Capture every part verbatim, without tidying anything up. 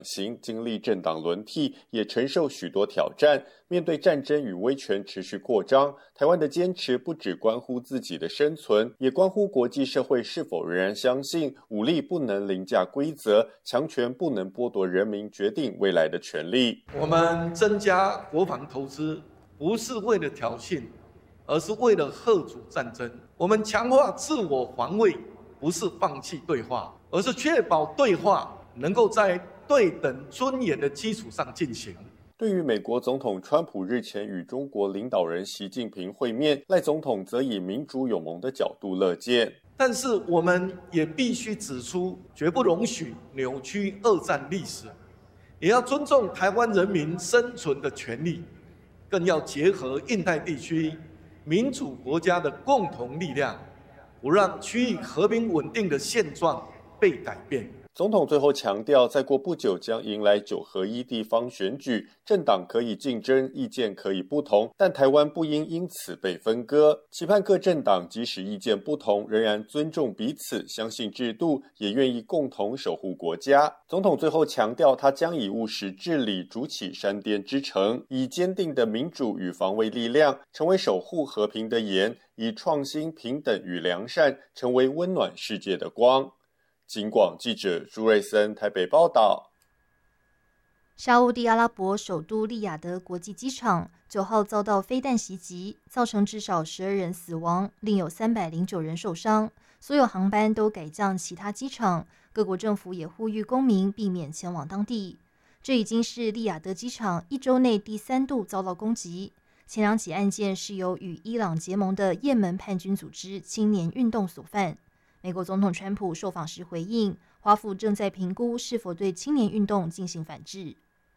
行经历政党轮替，也承受许多挑战。面对战争与威权持续扩张，台湾的坚持不只关乎自己的生存，也关乎国际社会是否仍然相信武力不能凌驾规则，强权不能剥夺人民决定未来的权利。 我们增加国防投资，不是为了挑衅，而是为了嚇阻战争。我们强化自我防卫，不是放弃对话，而是确保对话能够在对等尊严的基础上进行。 对于美国总统川普日前与中国领导人习近平会面，赖总统则以民主有盟的角度乐见。 但是我们也必须指出，绝不容许扭曲二战历史，也要尊重台湾人民生存的权利，更要结合印太地区民主国家的共同力量，不让区域和平稳定的现状被改变。 总统最后强调，再过不久将迎来九合一地方选举，政党可以竞争，意见可以不同，但台湾不应因此被分割。期盼各政党即使意见不同，仍然尊重彼此，相信制度，也愿意共同守护国家。总统最后强调，他将以务实治理筑起山巅之城，以坚定的民主与防卫力量，成为守护和平的盐，以创新、平等与良善，成为温暖世界的光。警广记者朱瑞森台北报道。 沙烏地阿拉伯首都利雅得国际机场九号遭到飞弹袭击，造成至少十二人死亡，另有三百零九人受伤。所有航班都改降其他机场，各国政府也呼吁公民避免前往当地。这已经是利雅得机场一周内第三度遭到攻击。前两起案件是由与伊朗结盟的也门叛军组织青年运动所犯。美国总统川普受访时回应，华府正在评估是否对青年运动进行反制。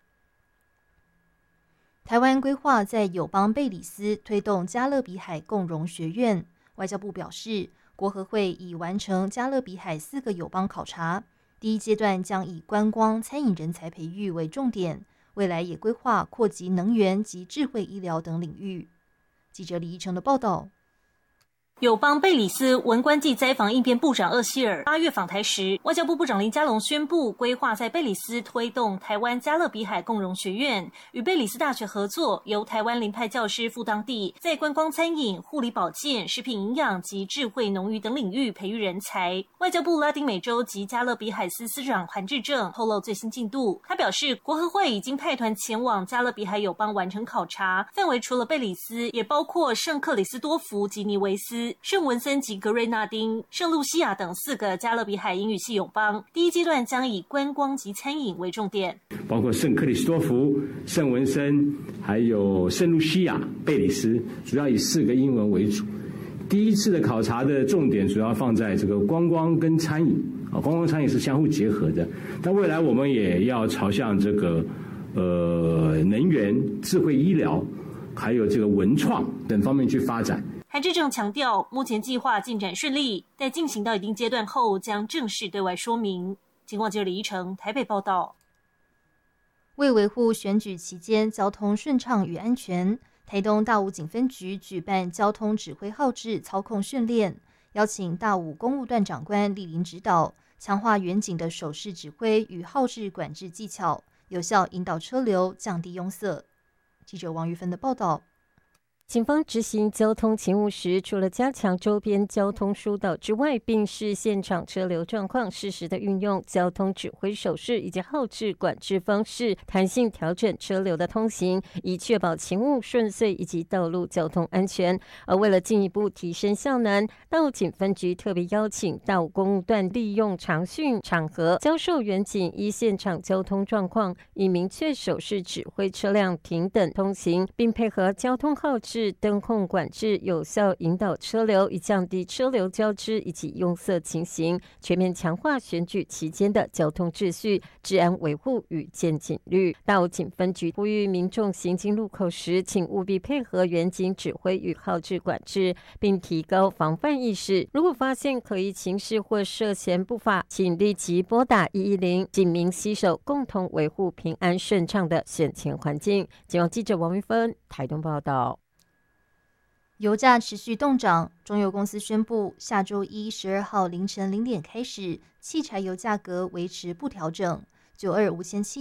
台湾规划在友邦贝里斯推动加勒比海共融学院，外交部表示，国合会已完成加勒比海四个友邦考察，第一阶段将以观光、餐饮人才培育为重点，未来也规划扩及能源及智慧医疗等领域。记者李义成的报道。 友邦贝里斯文官暨灾防应变部长厄希尔八月访台时，外交部部长林佳龙宣布，规划在贝里斯推动台湾加勒比海共融学院，与贝里斯大学合作，由台湾临派教师赴当地，在观光、餐饮、护理保健、食品营养及智慧农渔等领域培育人才。外交部拉丁美洲及加勒比海司司长韩志正透露最新进度，他表示，国合会已经派团前往加勒比海友邦完成考察，范围除了贝里斯，也包括圣克里斯多福及尼维斯、圣文森及格瑞纳丁、圣露西亚等四个加勒比海英语系友邦。第一阶段将以观光及餐饮为重点， 包括圣克里斯多福、圣文森，还有圣露西亚、贝里斯，主要以四个英文为主。第一次的考察的重点主要放在这个观光跟餐饮啊，观光餐饮是相互结合的。但未来我们也要朝向这个呃能源、智慧医疗，还有这个文创等方面去发展。 韩志正强调，目前计划进展顺利，待进行到一定阶段后，将正式对外说明。警广记者李依成台北报道。 为维护选举期间交通顺畅与安全，台东大武警分局举办交通指挥号志操控训练，邀请大武公务段长官莅临指导，强化员警的手势指挥与号志管制技巧，有效引导车流，降低拥塞。记者王玉芬的报道。 警方执行交通勤务时，除了加强周边交通疏导之外，并视现场车流状况，适时的运用交通指挥手势以及号志管制方式，弹性调整车流的通行，以确保勤务顺遂以及道路交通安全。而为了进一步提升效能，大武警分局特别邀请大武公务段利用常训场合，教授员警依现场交通状况，以明确手势指挥车辆停等通行，并配合交通号志灯控管制，有效引导车流，以降低车流交织以及拥塞情形，全面强化选举期间的交通秩序、治安维护与见警率。大武警分局呼吁民众行经路口时，请务必配合员警指挥与号志管制，并提高防范意识。如果发现可疑情事或涉嫌不法，请立即拨打一一零，警民携手，共同维护平安顺畅的选前环境。警广记者王玉芬台东报道。 油价持续动涨，中油公司宣布，下周一十二号凌晨零点开始，汽柴油价格维持不调整，九二无铅汽